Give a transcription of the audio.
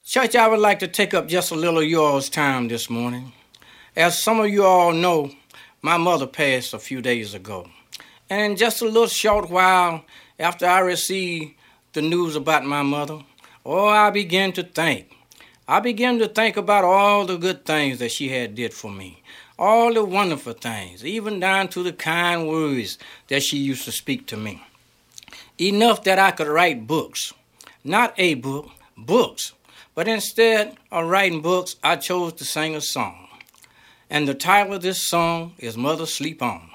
Church, I would like to take up just a little of yours time this morning. As some of you all know, my mother passed a few days ago. And just a little short while after I received the news about my mother, I began to think. I began to think about all the good things that she had did for me. All the wonderful things, even down to the kind words that she used to speak to me. Enough that I could write books. Not a book, books. But instead of writing books, I chose to sing a song. And the title of this song is Mother Sleep On.